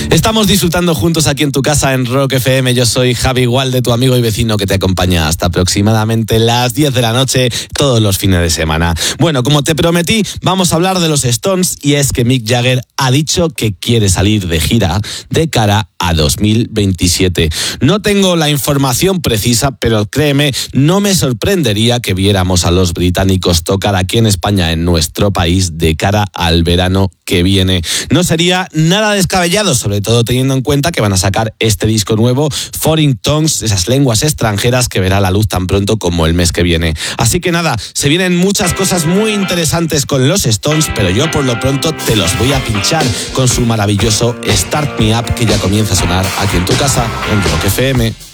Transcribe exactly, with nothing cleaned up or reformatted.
Estamos disfrutando juntos aquí en tu casa en Rock F M. Yo soy Javi Gualde, tu amigo y vecino que te acompaña hasta aproximadamente las diez de la noche todos los fines de semana. Bueno, como te prometí, vamos a hablar de los Stones, y es que Mick Jagger ha dicho que quiere salir de gira de cara a dos mil veintisiete. No tengo la información precisa, pero créeme, no me sorprendería que viéramos a los británicos tocar aquí en España, en nuestro país, de cara al verano que viene. No sería nada descabellado, sobre todo teniendo en cuenta que van a sacar este disco nuevo, Foreign Tongues, esas lenguas extranjeras, que verá la luz tan pronto como el mes que viene. Así que nada, se vienen muchas cosas muy interesantes con los Stones, pero yo por lo pronto te los voy a pinchar con su maravilloso Start Me Up, que ya comienza a sonar aquí en tu casa en Rock F M.